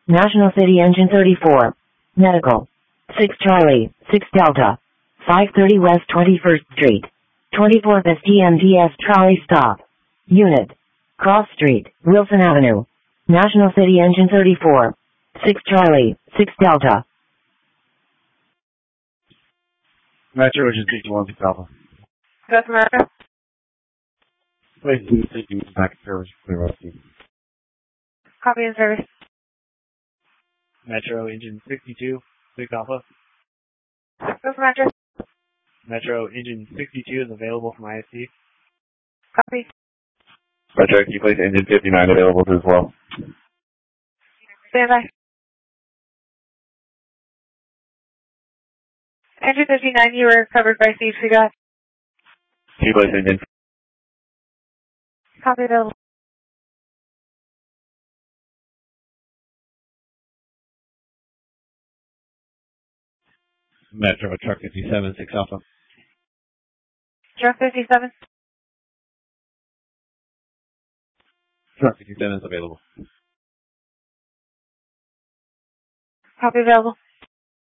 National City Engine 34. Medical. 6 Charlie, 6 Delta. 530 West 21st Street. 24th STMDS Trolley Stop. Unit. Cross Street, Wilson Avenue. National City Engine 34. 6 Charlie, 6 Delta. Metro Engine 61 Alpha. South America. Wait, please take you back to service. Clear up. Copy in service. Metro Engine 62 Alpha. Go for Metro. Metro Engine 62 is available from ISC. Copy. Metro, can you place Engine 59 available as well? Stand by. Engine 59, you were covered by siege. We got. Can you place Engine? Copy available. Metro Truck 57 6 Alpha. Truck 57. Truck 57 is available. Copy available.